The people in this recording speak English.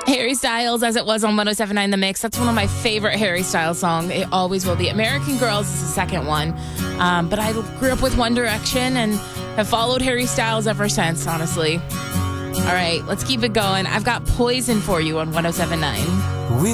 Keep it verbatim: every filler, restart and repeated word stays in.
Harry Styles, As It Was on one oh seven point nine The Mix. That's one of my favorite Harry Styles songs. It always will be. American Girls is the second one. Um, but I grew up with One Direction and have followed Harry Styles ever since, honestly. All right, let's keep it going. I've got Poison for you on one oh seven point nine. We